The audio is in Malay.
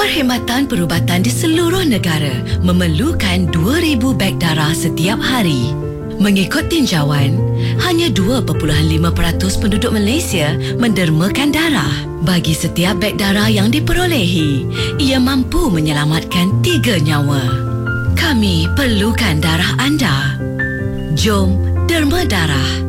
Perkhidmatan perubatan di seluruh negara memerlukan 2,000 beg darah setiap hari. Mengikut tinjauan, hanya 2.5% penduduk Malaysia mendermakan darah. Bagi setiap beg darah yang diperolehi, ia mampu menyelamatkan 3 nyawa. Kami perlukan darah anda. Jom derma darah.